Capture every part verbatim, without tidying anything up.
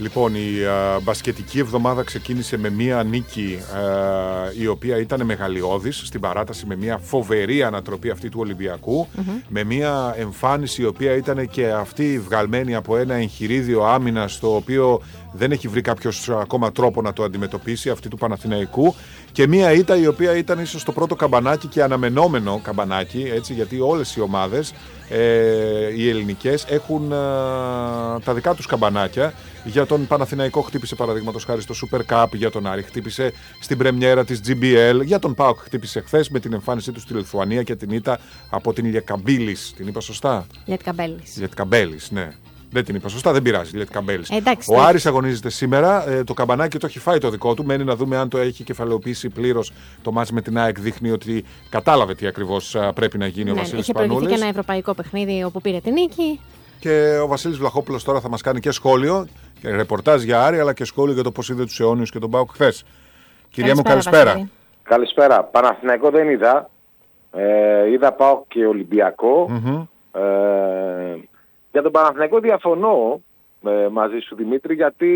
Λοιπόν, η α, μπασκετική εβδομάδα ξεκίνησε με μία νίκη α, η οποία ήταν μεγαλειώδης στην παράταση, με μία φοβερή ανατροπή αυτή του Ολυμπιακού, mm-hmm. με μία εμφάνιση η οποία ήταν και αυτή βγαλμένη από ένα εγχειρίδιο άμυνας το οποίο δεν έχει βρει κάποιος ακόμα τρόπο να το αντιμετωπίσει, αυτή του Παναθηναϊκού, και μία ήττα η οποία ήταν ίσως το πρώτο καμπανάκι και αναμενόμενο καμπανάκι, έτσι, γιατί όλες οι ομάδες ε, οι ελληνικές έχουν ε, τα δικά τους καμπανάκια. Για τον Παναθηναϊκό χτύπησε παραδείγματος χάρη στο Super Cup, για τον Άρη χτύπησε στην πρεμιέρα της τζι μπι ελ, για τον ΠΑΟΚ χτύπησε χθες με την εμφάνισή του στη Λιθουανία και την ήττα από την Λιετκαμπίλης. Την είπα σωστά? Λιετκαμπέλης. Λιετκαμπέλης, ναι. Δεν την είπα σωστά, δεν πειράζει. Λιετκαμπέλης. Ε, εντάξει, ο ναι. Άρης αγωνίζεται σήμερα. Ε, το καμπανάκι το έχει φάει το δικό του. Μένει να δούμε αν το έχει κεφαλαιοποιήσει πλήρως. Το μάτς με την ΑΕΚ δείχνει ότι κατάλαβε τι ακριβώς πρέπει να γίνει, ναι, ο Βασίλης Πανούλης. Είχε προηγηθεί και ένα ευρωπαϊκό παιχνίδι όπου πήρε την νίκη. Και ο Βασίλης Βλαχόπουλος τώρα θα μας κάνει και σχόλιο, και ρεπορτάζ για Άρη, αλλά και σχόλιο για το πώς είδε τους αιώνιους και τον ΠΑΟΚ χθες. Κυρία μου, καλησπέρα. Βασίλη. Καλησπέρα. Παναθηναϊκό δεν είδα. Ε, είδα ΠΑΟΚ και Ολυμπιακό. Mm-hmm. Ε, για τον Παναθηναϊκό διαφωνώ ε, μαζί σου, Δημήτρη, γιατί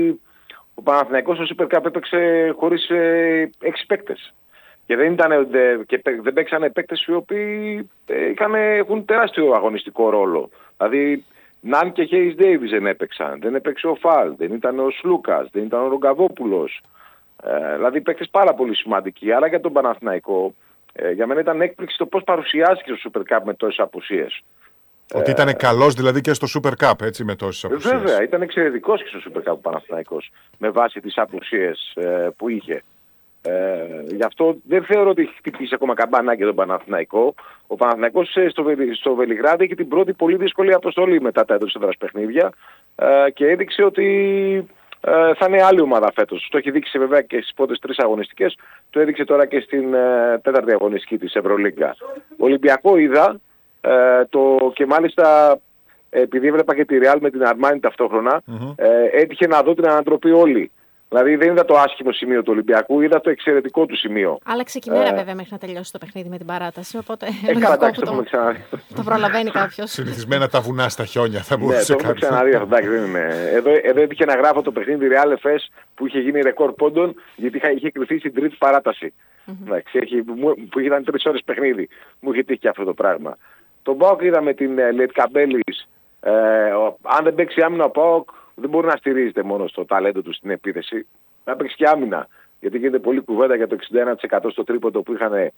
ο Παναθηναϊκός στο Super Cup έπαιξε χωρίς ε, έξι παίκτες. Και δεν, ήταν, δε, και δεν παίξανε παίκτες οι οποίοι ε, είχαν, έχουν τεράστιο αγωνιστικό ρόλο. Δηλαδή, Ναν και Χέις Ντέιβις δεν έπαιξαν. Δεν έπαιξε ο Φαλ, δεν ήταν ο Σλούκας, δεν ήταν ο Ρογκαβόπουλος. Ε, δηλαδή, παίκτες πάρα πολύ σημαντικοί. Αλλά για τον Παναθηναϊκό, ε, για μένα ήταν έκπληξη το πώς παρουσιάστηκε στο Super Cup με τόσες απουσίες. Ότι ήταν ε, καλός δηλαδή και στο Super Cup, έτσι, με τόσες απουσίες. Βέβαια, ήταν εξαιρετικός και στο Super Cup ο Παναθηναϊκός, με βάση τις απουσίες ε, που είχε. Ε, γι' αυτό δεν θεωρώ ότι έχει χτυπήσει ακόμα καμπανάκι τον Παναθηναϊκό. Ο Παναθηναϊκός στο, στο Βελιγράδι είχε την πρώτη πολύ δύσκολη αποστολή μετά τα εντός έδρας παιχνίδια ε, και έδειξε ότι ε, θα είναι άλλη ομάδα φέτος. Το έχει δείξει βέβαια και στις πρώτες τρεις αγωνιστικές, το έδειξε τώρα και στην ε, τέταρτη αγωνιστική της Ευρωλίγκα. Ολυμπιακό είδα ε, το, και μάλιστα επειδή έβλεπα και τη Real με την Αρμάνι ταυτόχρονα, mm-hmm. ε, έτυχε να δω την ανατροπή όλη. Δηλαδή δεν είδα το άσχημο σημείο του Ολυμπιακού, είδα το εξαιρετικό του σημείο. Άλλαξε και η μέρα ε... βέβαια μέχρι να τελειώσει το παιχνίδι με την παράταση. Οπότε ε, εντάξει, το, το, το προλαβαίνει κάποιος. Συνηθισμένα τα βουνά στα χιόνια θα μπορούσε ναι, κάποιος. Ναι, το έχω ξαναδεί, δεν είναι. Εδώ, εδώ έτυχε να γράφω το παιχνίδι Real εφ ες που είχε γίνει ρεκόρ πόντων, γιατί είχε, είχε κρυφθεί στην τρίτη παράταση. Mm-hmm. Εντάξει, έχει, που ήταν τρεις ώρες παιχνίδι. Μου είχε τύχει και αυτό το πράγμα. Τον ΠΑΟΚ είδα με την Λιετκαμπέλης. Ε, αν δεν παίξει άμυνα ο ΠΑΟΚ, δεν μπορεί να στηρίζεται μόνο στο ταλέντο του στην επίθεση. Να παίξει και άμυνα. Γιατί γίνεται πολύ κουβέντα για το εξήντα ένα τοις εκατό στο τρίποντο που είχαν ε,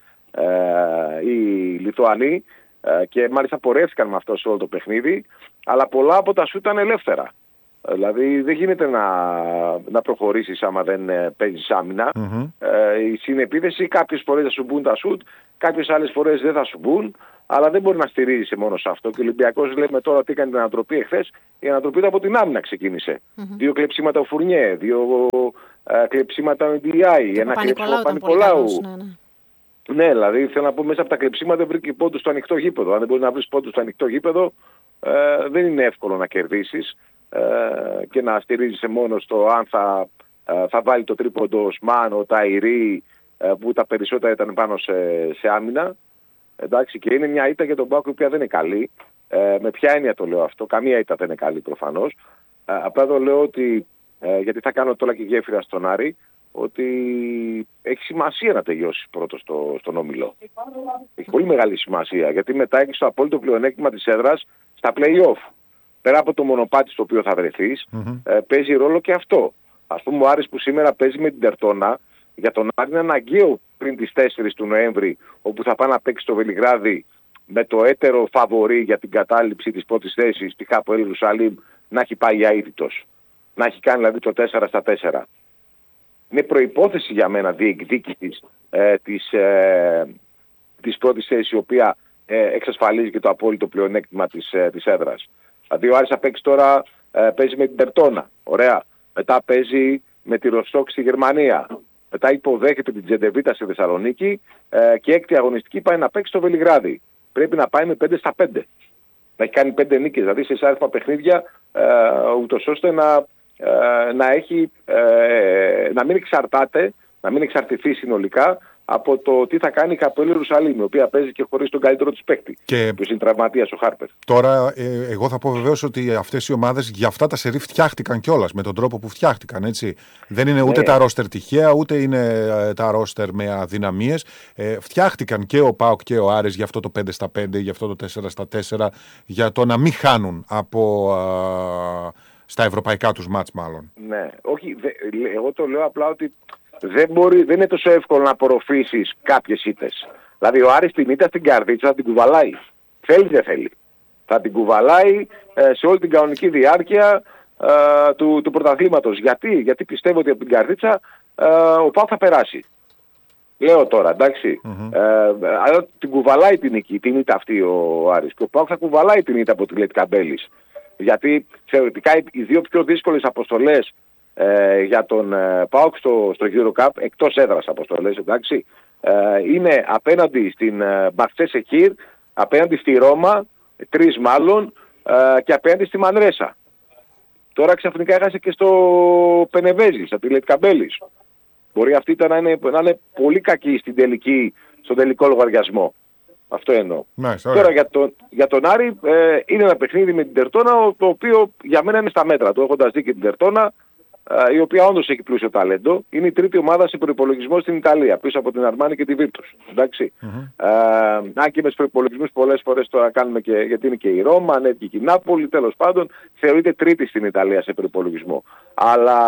οι Λιθουανοί ε, και μάλιστα πορεύτηκαν με αυτό σε όλο το παιχνίδι. Αλλά πολλά από τα σουτ ήταν ελεύθερα. Δηλαδή δεν γίνεται να, να προχωρήσεις άμα δεν ε, παίζεις άμυνα. Mm-hmm. Ε, στην επίθεση κάποιες φορές θα σου μπουν τα σουτ, κάποιες άλλες φορές δεν θα σου μπουν. Αλλά δεν μπορεί να στηρίζεσαι μόνο σε αυτό. Και ο Ολυμπιακός, λέμε τώρα ότι έκανε την ανατροπή εχθές. Η ανατροπή ήταν από την άμυνα ξεκίνησε. Mm-hmm. Δύο κλεψίματα ο Φουρνιέ, δύο ε, κλεψίματα ο Ντι Άι, ένα κλεψίμα ο Παπα-Νικολάου. Ναι, ναι. ναι, δηλαδή θέλω να πω μέσα από τα κλεψίματα βρήκε πόντους στο ανοιχτό γήπεδο. Αν δεν μπορεί να βρεις πόντους στο ανοιχτό γήπεδο, ε, δεν είναι εύκολο να κερδίσεις ε, και να στηρίζεσαι μόνο στο αν θα, ε, θα βάλει το τρίποντο ο Οσμάν, ο Ταϊρή, ε, που τα περισσότερα ήταν πάνω σε, σε άμυνα. Εντάξει, και είναι μια ήττα για τον ΠΑΟΚ η οποία δεν είναι καλή. Ε, με ποια έννοια το λέω αυτό? Καμία ήττα δεν είναι καλή προφανώς. Ε, απλά το λέω ότι, ε, γιατί θα κάνω τώρα και γέφυρα στον Άρη, ότι έχει σημασία να τελειώσει πρώτο στο, στον όμιλο. Έχει πολύ μεγάλη σημασία, γιατί μετά έχει το απόλυτο πλεονέκτημα της έδρας στα play-off. Πέρα από το μονοπάτι στο οποίο θα βρεθείς, mm-hmm. ε, παίζει ρόλο και αυτό. Ας πούμε ο Άρης που σήμερα παίζει με την Τερτώνα, για τον Άρη είναι αναγκαίο πριν τις τέσσερις του Νοέμβρη, όπου θα πάει να παίξει στο Βελιγράδι με το έτερο φαβορί για την κατάληψη της πρώτης θέσης, τη Χάπο Ιερουσαλήμ, να έχει πάει αίτητος. Να έχει κάνει δηλαδή το τέσσερα στα τέσσερα. Είναι προϋπόθεση για μένα διεκδίκησης ε, της, ε, της πρώτης θέσης, η οποία ε, εξασφαλίζει και το απόλυτο πλεονέκτημα της, ε, της έδρας. Δηλαδή ο Άρης θα παίξει τώρα, ε, παίζει με την Τερτώνα. Ωραία. Μετά παίζει με τη Ροστόκ στη Γερμανία. Μετά υποδέχεται την Τζεντεβίτα στη Θεσσαλονίκη ε, και έκτη αγωνιστική πάει να παίξει στο Βελιγράδι. Πρέπει να πάει με πέντε στα πέντε. Να έχει κάνει πέντε νίκες, δηλαδή σε εισάριθμα παιχνίδια, ε, ούτως ώστε να, ε, να, έχει, ε, να μην εξαρτάται, να μην εξαρτηθεί συνολικά από το τι θα κάνει η Χαπόελ Ιερουσαλήμ, η οποία παίζει και χωρίς τον καλύτερο της παίκτη. Και που είναι τραυματίας ο Χάρπερ. Τώρα, ε, εγώ θα πω βεβαίως ότι αυτές οι ομάδες για αυτά τα σερί φτιάχτηκαν κιόλας με τον τρόπο που φτιάχτηκαν. Έτσι. Δεν είναι ούτε ναι. τα ρόστερ τυχαία, ούτε είναι ε, τα ρόστερ με αδυναμίες. Ε, φτιάχτηκαν και ο ΠΑΟΚ και ο Άρης για αυτό το πέντε στα πέντε, για αυτό το τέσσερα στα τέσσερα, για το να μην χάνουν από. Α, στα ευρωπαϊκά τους μάτς μάλλον. Ναι, όχι, δε, εγώ το λέω απλά ότι δεν, μπορεί, δεν είναι τόσο εύκολο να απορροφήσεις κάποιες ήττες. Δηλαδή ο Άρης την ήττα στην καρδίτσα θα την κουβαλάει. Θέλει δεν θέλει. Θα την κουβαλάει ε, σε όλη την κανονική διάρκεια ε, του, του πρωταθλήματος. Γιατί? Γιατί πιστεύω ότι από την καρδίτσα ε, ο ΠΑΟΚ θα περάσει. Λέω τώρα, εντάξει. Mm-hmm. Ε, αλλά την κουβαλάει την νίκη, την ήττα αυτή ο Άρης. Και ο ΠΑΟΚ θα κουβαλάει την ήττα από τη Λετκαμπέλης. Γιατί θεωρητικά οι δύο πιο δύσκολες αποστολές ε, για τον ε, ΠΑΟΚ στο, στο EuroCup, εκτός έδρας αποστολές, εντάξει, ε, είναι απέναντι στην ε, Μπαχτσέ Σεχίρ, απέναντι στη Ρώμα, τρεις μάλλον, ε, και απέναντι στη Μανρέσα. Τώρα ξαφνικά έχασε και στο Πενεβέζι, στα Τηλετκαμπέλης. Μπορεί αυτή ήταν να είναι, να είναι πολύ κακή στην τελική, στον τελικό λογαριασμό. Αυτό εννοώ. Nice, Τώρα για τον, για τον Άρη ε, είναι ένα παιχνίδι με την Τερτόνα, το οποίο για μένα είναι στα μέτρα του, έχοντας δει και την Τερτόνα, ε, η οποία όντως έχει πλούσιο ταλέντο. Είναι η τρίτη ομάδα σε προϋπολογισμό στην Ιταλία, πίσω από την Αρμάνι και τη Virtus. Εντάξει. Mm-hmm. Ε, αν και με τους προϋπολογισμούς πολλές φορές τώρα κάνουμε και, γιατί είναι και η Ρώμα, ανέβηκε και η Νάπολη, τέλος πάντων, θεωρείται τρίτη στην Ιταλία σε προϋπολογισμό. Αλλά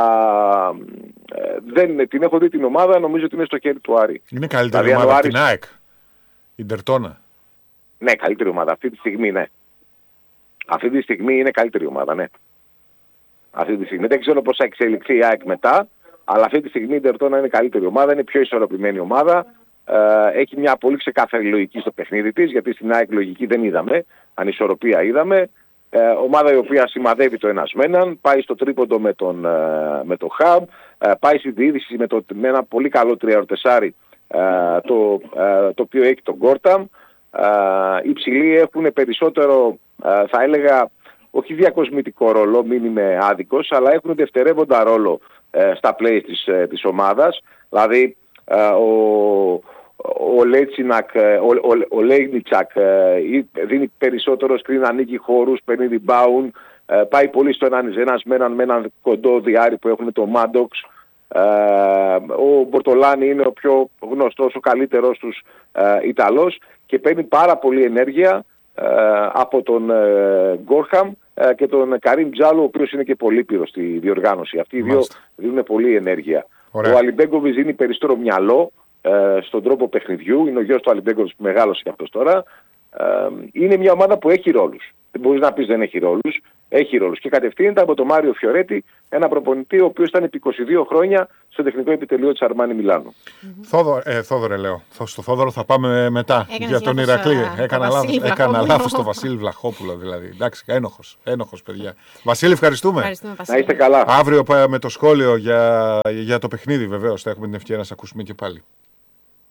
ε, δεν, την έχω δει την ομάδα, νομίζω ότι είναι στο χέρι του Άρη. Είναι καλύτερη δηλαδή, ομάδα από την ΑΕΚ. Η Τερτόνα. Ναι, καλύτερη ομάδα. Αυτή τη στιγμή, ναι. Αυτή τη στιγμή είναι καλύτερη ομάδα, ναι. Αυτή τη στιγμή. Δεν ξέρω πώς θα εξελιχθεί η ΑΕΚ μετά, αλλά αυτή τη στιγμή η Τερτόνα είναι καλύτερη ομάδα, είναι πιο ισορροπημένη ομάδα. Ε, έχει μια πολύ ξεκάθαρη λογική στο παιχνίδι της, γιατί στην ΑΕΚ λογική δεν είδαμε, ανισορροπία είδαμε. Ε, ομάδα η οποία σημαδεύει το ένας με έναν, πάει στο τρίποντο με τον, ε, με το Χαμπ, ε, πάει στην διείδηση με, το, με ένα πολύ καλό τρία τέσσερα. Uh, το, uh, το οποίο έχει τον Γκόρταμ. Uh, οι ψηλοί έχουν περισσότερο, uh, θα έλεγα, όχι διακοσμητικό ρόλο, μην είμαι άδικος, αλλά έχουν δευτερεύοντα ρόλο uh, στα plays της, uh, της ομάδας. Δηλαδή uh, ο, ο Λέτσινακ, ο, ο, ο Λέγνιτσακ uh, δίνει περισσότερο screen, ανοίγει χώρους, παίρνει rebound, uh, πάει πολύ στο ένας, ένας με έναν, με έναν κοντό διάρρη που έχουν το Maddox. Uh, ο Μπορτολάνη είναι ο πιο γνωστός, ο καλύτερος τους uh, Ιταλός και παίρνει πάρα πολύ ενέργεια uh, από τον uh, Γκόρχαμ uh, και τον Καρίμ Τζάλο, ο οποίος είναι και πολύπειρος στη διοργάνωση. Αυτοί οι δύο δίνουν πολύ ενέργεια. Ωραία. Ο Αλιμπέγκοβιτς δίνει περισσότερο μυαλό uh, στον τρόπο παιχνιδιού, είναι ο γιος του Αλιμπέγκοβιτς που μεγάλωσε και αυτός τώρα. Uh, είναι μια ομάδα που έχει ρόλους. Δεν μπορείς να πεις δεν έχει ρόλους. Έχει ρόλους. Και κατευθύνεται από τον Μάριο Φιωρέτη, ένα προπονητή ο οποίος ήταν επί είκοσι δύο χρόνια στο τεχνικό επιτελείο της Αρμάνι Μιλάνου. Mm-hmm. Θόδωρ, ε, Θόδωρε λέω. Στο Θόδωρο θα πάμε μετά. Έκανες για τον Ηρακλή. Έκανα λάθος, έκανα λάθος το Βασίλη Βλαχόπουλο δηλαδή. Εντάξει, ένοχος, ένοχος παιδιά. Βασίλη, ευχαριστούμε. ευχαριστούμε να είστε καλά. Αύριο με το σχόλιο για, για το παιχνίδι βεβαίως θα έχουμε την ευκαιρία να σας ακούσουμε και πάλι.